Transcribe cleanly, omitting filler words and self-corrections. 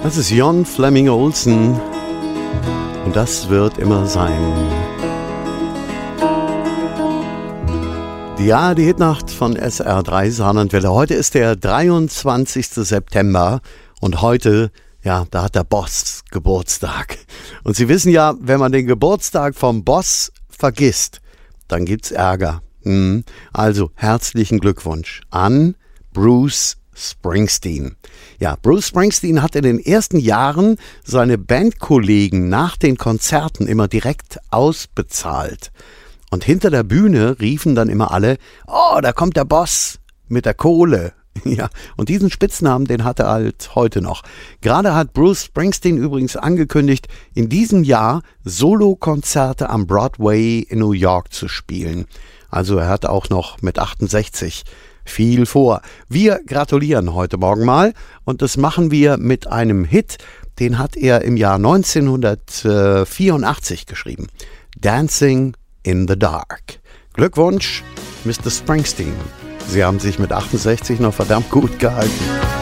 Das ist Jon Flemming Olsen und das wird immer sein. Ja, die Hitnacht von SR3 Saarlandwelle. Heute ist der 23. September und heute, ja, da hat der Boss Geburtstag. Und Sie wissen ja, wenn man den Geburtstag vom Boss vergisst, dann gibt's Ärger. Also, herzlichen Glückwunsch an Bruce Springsteen. Ja, Bruce Springsteen hat in den ersten Jahren seine Bandkollegen nach den Konzerten immer direkt ausbezahlt. Und hinter der Bühne riefen dann immer alle, oh, da kommt der Boss mit der Kohle. Ja, und diesen Spitznamen, den hat er halt heute noch. Gerade hat Bruce Springsteen übrigens angekündigt, in diesem Jahr Solokonzerte am Broadway in New York zu spielen. Also er hat auch noch mit 68 viel vor. Wir gratulieren heute Morgen mal und das machen wir mit einem Hit, den hat er im Jahr 1984 geschrieben. Dancing in the Dark. Glückwunsch, Mr. Springsteen. Sie haben sich mit 68 noch verdammt gut gehalten.